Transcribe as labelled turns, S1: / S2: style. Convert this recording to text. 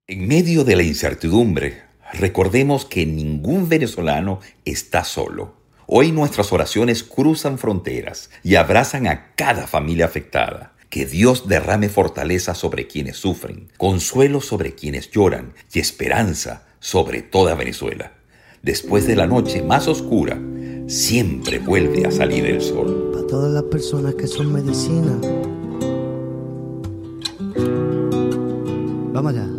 S1: En medio de la incertidumbre, recordemos que ningún venezolano está solo. Hoy nuestras oraciones cruzan fronteras y abrazan a cada familia afectada. Que Dios derrame fortaleza sobre quienes sufren, consuelo sobre quienes lloran y esperanza sobre toda Venezuela. Después de la noche más oscura, siempre vuelve a salir el sol.
S2: Para todas las personas que son medicina. Vamos allá.